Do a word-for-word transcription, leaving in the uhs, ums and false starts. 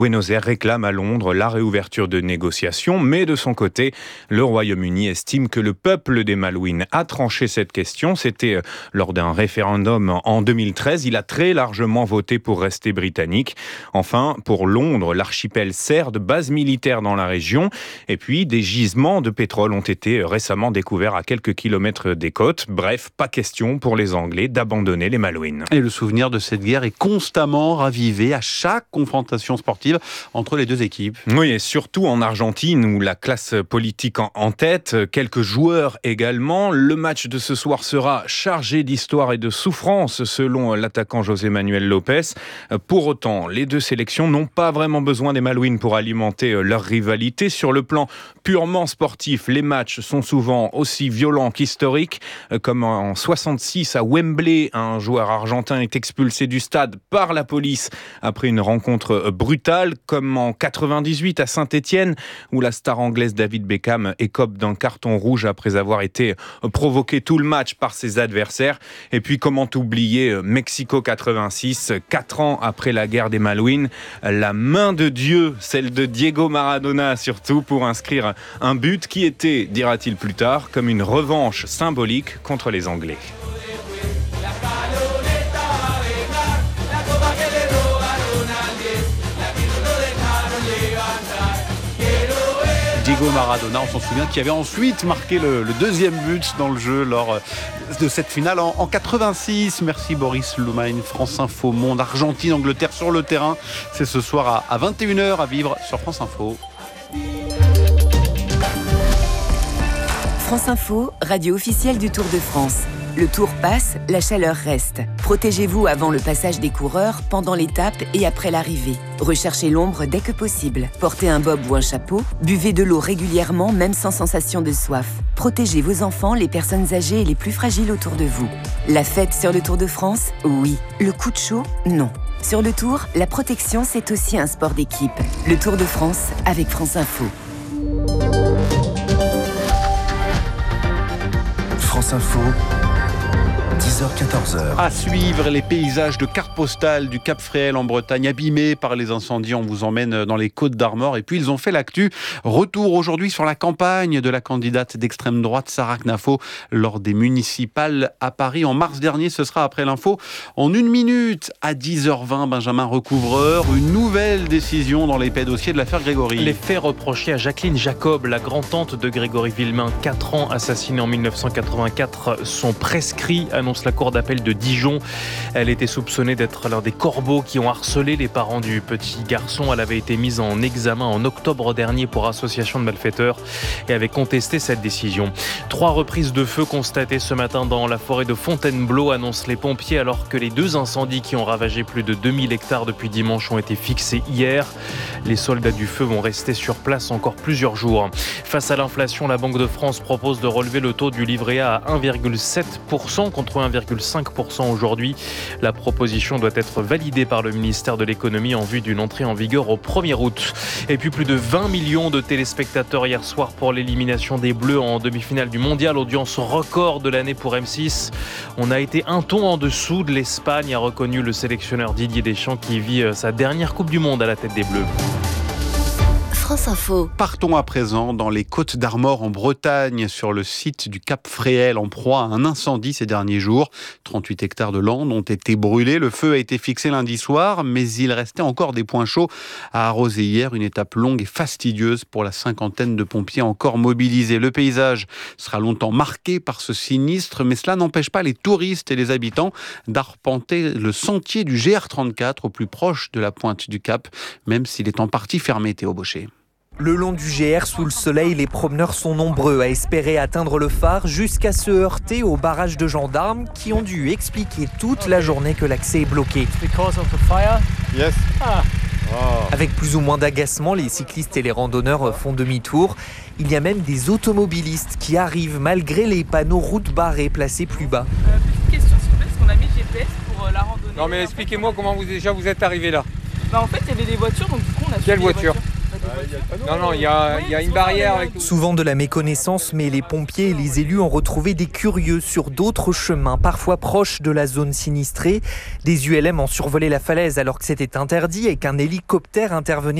Buenos Aires réclame à Londres la réouverture de négociations, mais de son côté, le Royaume-Uni estime que le peuple des Malouines a tranché cette question. C'était lors d'un référendum en deux mille treize. Il a très largement voté pour rester britannique. Enfin, pour Londres, l'archipel sert de base militaire dans la région. Et puis, des gisements de pétrole ont été récemment découverts à quelques kilomètres des côtes. Bref, pas question pour les Anglais d'abandonner les Malouines. Et le souvenir de cette guerre est constamment ravivé à chaque confrontation sportive entre les deux équipes. Oui, et surtout en Argentine où la classe politique en, en tête, quelques joueurs également. Le match de ce soir sera chargé d'histoire et de souffrance selon l'attaquant José Manuel Lopez. Pour autant, les deux sélections n'ont pas vraiment besoin des Malouines pour alimenter leur rivalité. Sur le plan purement sportif, les matchs sont souvent aussi violents qu'historiques, comme en soixante-six à Wembley, un joueur argentin est expulsé du stade par la police après une rencontre brutale, comme en quatre-vingt-dix-huit à Saint-Étienne, où la star anglaise David Beckham écope d'un carton rouge après avoir été provoqué tout le match par ses adversaires. Et puis comment oublier Mexico quatre-vingt-six, quatre ans après la guerre des Malouines, la main de Dieu, celle de Diego Maradona surtout, pour inscrire un but qui était, dira-t-il plus tard, comme une revanche symbolique contre les Anglais. Diego Maradona, on s'en souvient, qui avait ensuite marqué le, le deuxième but dans le jeu lors de cette finale en, en quatre-vingt-six. Merci Boris Loumagne, France Info Monde, Argentine, Angleterre sur le terrain. C'est ce soir à, à vingt et une heures à vivre sur France Info. France Info, radio officielle du Tour de France. Le Tour passe, la chaleur reste. Protégez-vous avant le passage des coureurs, pendant l'étape et après l'arrivée. Recherchez l'ombre dès que possible. Portez un bob ou un chapeau. Buvez de l'eau régulièrement, même sans sensation de soif. Protégez vos enfants, les personnes âgées et les plus fragiles autour de vous. La fête sur le Tour de France, oui. Le coup de chaud, non. Sur le Tour, la protection, c'est aussi un sport d'équipe. Le Tour de France avec France Info. France Info, dix heures quatorze heures. À suivre les paysages de cartes postales du Cap Fréhel en Bretagne, abîmés par les incendies. On vous emmène dans les Côtes d'Armor. Et puis, ils ont fait l'actu. Retour aujourd'hui sur la campagne de la candidate d'extrême droite, Sarah Knafo, lors des municipales à Paris en mars dernier. Ce sera après l'info. En une minute, à dix heures vingt, Benjamin Recouvreur, une nouvelle décision dans l'épais dossier de l'affaire Grégory. Les faits reprochés à Jacqueline Jacob, la grand-tante de Grégory Villemain, quatre ans, assassinée en dix-neuf cent quatre-vingt-quatre, sont prescrits, annonce la cour d'appel de Dijon. Elle était soupçonnée d'être l'un des corbeaux qui ont harcelé les parents du petit garçon. Elle avait été mise en examen en octobre dernier pour association de malfaiteurs et avait contesté cette décision. Trois reprises de feu constatées ce matin dans la forêt de Fontainebleau, annoncent les pompiers, alors que les deux incendies qui ont ravagé plus de deux mille hectares depuis dimanche ont été fixés hier. Les soldats du feu vont rester sur place encore plusieurs jours. Face à l'inflation, la Banque de France propose de relever le taux du livret A à un virgule sept pour cent contre un virgule cinq pour cent aujourd'hui. La proposition doit être validée par le ministère de l'économie en vue d'une entrée en vigueur au premier août. Et puis plus de vingt millions de téléspectateurs hier soir pour l'élimination des Bleus en demi-finale du mondial. Audience record de l'année pour M six. On a été un ton en dessous de l'Espagne, a reconnu le sélectionneur Didier Deschamps qui vit sa dernière Coupe du Monde à la tête des Bleus. France Info. Partons à présent dans les Côtes d'Armor en Bretagne, sur le site du Cap Fréhel, en proie à un incendie ces derniers jours. trente-huit hectares de landes ont été brûlés. Le feu a été fixé lundi soir, mais il restait encore des points chauds à arroser hier. Une étape longue et fastidieuse pour la cinquantaine de pompiers encore mobilisés. Le paysage sera longtemps marqué par ce sinistre, mais cela n'empêche pas les touristes et les habitants d'arpenter le sentier du G R trente-quatre au plus proche de la pointe du Cap, même s'il est en partie fermé, Théo Baucher. Le long du G R, sous le soleil, les promeneurs sont nombreux à espérer atteindre le phare jusqu'à se heurter aux barrages de gendarmes qui ont dû expliquer toute la journée que l'accès est bloqué. Yes. Ah. Oh. Avec plus ou moins d'agacement, les cyclistes et les randonneurs font demi-tour. Il y a même des automobilistes qui arrivent malgré les panneaux route barrée placés plus bas. Euh, petite question s'il vous plaît, est-ce qu'on a mis le G P S pour euh, la randonnée? Non mais expliquez-moi comment vous déjà vous êtes arrivé là. Bah en fait il y avait des voitures donc du coup on a Quelle suivi voiture? les voitures. Bah, des Non, non, il y a, il y a une barrière avec... Souvent de la méconnaissance, mais les pompiers et les élus ont retrouvé des curieux sur d'autres chemins, parfois proches de la zone sinistrée. Des U L M ont survolé la falaise alors que c'était interdit et qu'un hélicoptère intervenait